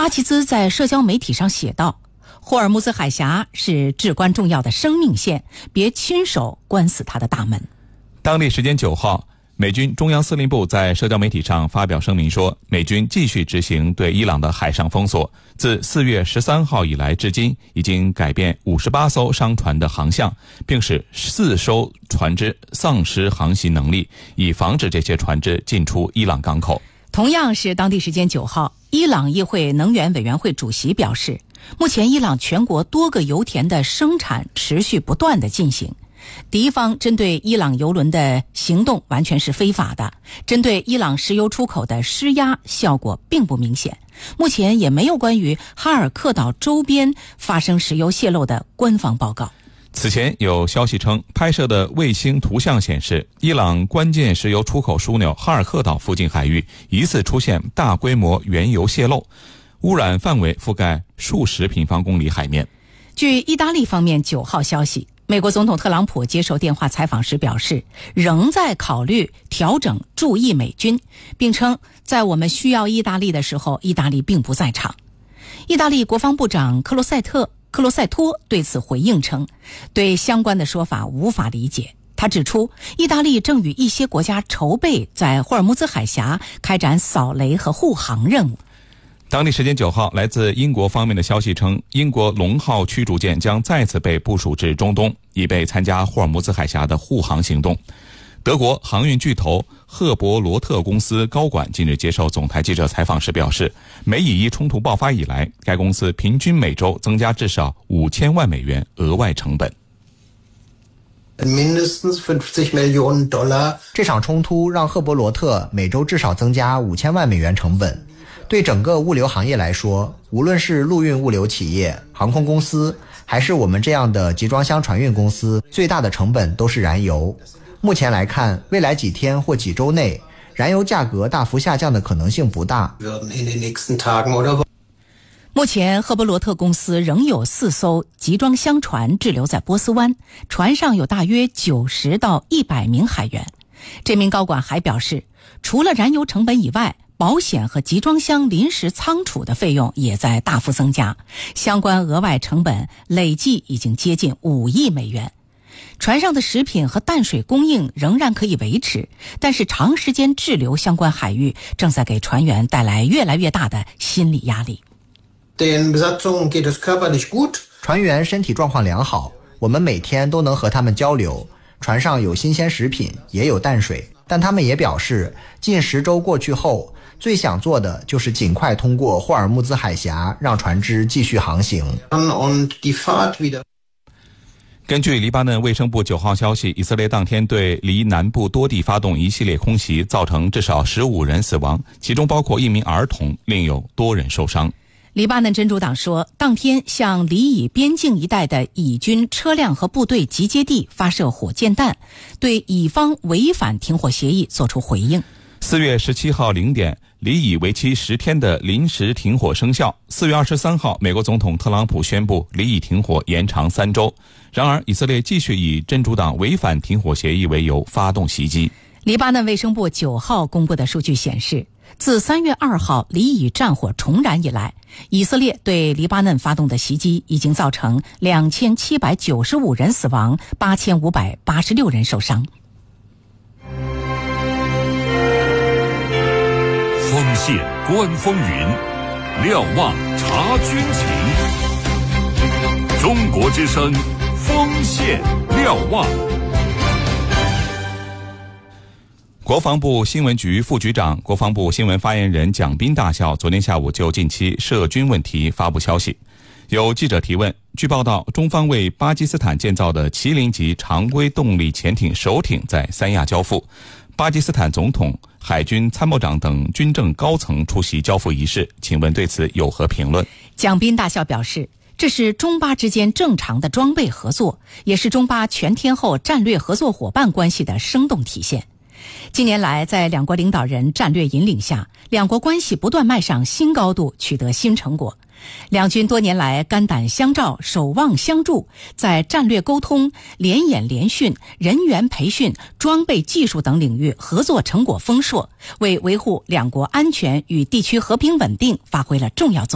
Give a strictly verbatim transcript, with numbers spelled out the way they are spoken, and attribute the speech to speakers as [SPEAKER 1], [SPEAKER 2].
[SPEAKER 1] 巴齐兹在社交媒体上写道：霍尔木兹海峡是至关重要的生命线，别亲手关死它的大门。
[SPEAKER 2] 当地时间九号，美军中央司令部在社交媒体上发表声明说，美军继续执行对伊朗的海上封锁，自四月十三号以来至今，已经改变五十八艘商船的航向，并使四艘船只丧失航行能力，以防止这些船只进出伊朗港口。
[SPEAKER 1] 同样是当地时间九号，伊朗议会能源委员会主席表示，目前伊朗全国多个油田的生产持续不断地进行，敌方针对伊朗油轮的行动完全是非法的，针对伊朗石油出口的施压效果并不明显。目前也没有关于哈尔克岛周边发生石油泄漏的官方报告。
[SPEAKER 2] 此前有消息称，拍摄的卫星图像显示，伊朗关键石油出口枢纽哈尔克岛附近海域疑似出现大规模原油泄漏，污染范围覆盖数十平方公里海面。
[SPEAKER 1] 据意大利方面九号消息，美国总统特朗普接受电话采访时表示，仍在考虑调整驻意美军，并称在我们需要意大利的时候，意大利并不在场。意大利国防部长克罗塞特克罗塞托对此回应称，对相关的说法无法理解。他指出，意大利正与一些国家筹备在霍尔木兹海峡开展扫雷和护航任务。
[SPEAKER 2] 当地时间九号，来自英国方面的消息称，英国龙号驱逐舰将再次被部署至中东，以备参加霍尔木兹海峡的护航行动。德国航运巨头赫伯罗特公司高管近日接受总台记者采访时表示，美以伊冲突爆发以来，该公司平均每周增加至少五千万美元额外成本。
[SPEAKER 3] 这场冲突让赫伯罗特每周至少增加五千万美元成本。对整个物流行业来说，无论是陆运物流企业、航空公司，还是我们这样的集装箱船运公司，最大的成本都是燃油。目前来看，未来几天或几周内，燃油价格大幅下降的可能性不大。
[SPEAKER 1] 目前，赫伯罗特公司仍有四艘集装箱船滞留在波斯湾，船上有大约九十到一百名海员。这名高管还表示，除了燃油成本以外，保险和集装箱临时仓储的费用也在大幅增加，相关额外成本累计已经接近五亿美元。船上的食品和淡水供应仍然可以维持，但是长时间滞留相关海域正在给船员带来越来越大的心理压力。
[SPEAKER 3] 船员身体状况良好，我们每天都能和他们交流。船上有新鲜食品，也有淡水，但他们也表示，近十周过去后，最想做的就是尽快通过霍尔木兹海峡，让船只继续航行。
[SPEAKER 2] 根据黎巴嫩卫生部九号消息，以色列当天对黎南部多地发动一系列空袭，造成至少十五人死亡，其中包括一名儿童，另有多人受伤。
[SPEAKER 1] 黎巴嫩真主党说，当天向黎以边境一带的以军车辆和部队集结地发射火箭弹，对以方违反停火协议作出回应。
[SPEAKER 2] 四月十七号零点，黎以为期十天的临时停火生效。四月二十三号，美国总统特朗普宣布黎以停火延长三周。然而，以色列继续以真主党违反停火协议为由发动袭击。
[SPEAKER 1] 黎巴嫩卫生部九号公布的数据显示，自三月二号黎以战火重燃以来，以色列对黎巴嫩发动的袭击已经造成两千七百九十五人死亡，八千五百八十六人受伤。
[SPEAKER 4] 锋线观风云，瞭望察军情。中国之声，锋线瞭望。
[SPEAKER 2] 国防部新闻局副局长、国防部新闻发言人蒋斌大校昨天下午就近期涉军问题发布消息。有记者提问，据报道，中方为巴基斯坦建造的麒麟级常规动力潜艇首艇在三亚交付，巴基斯坦总统、海军参谋长等军政高层出席交付仪式，请问对此有何评论？
[SPEAKER 1] 蒋斌大校表示，这是中巴之间正常的装备合作，也是中巴全天候战略合作伙伴关系的生动体现。近年来，在两国领导人战略引领下，两国关系不断迈上新高度，取得新成果。两军多年来肝胆相照、守望相助，在战略沟通、联演联训、人员培训、装备技术等领域合作成果丰硕，为维护两国安全与地区和平稳定发挥了重要作用。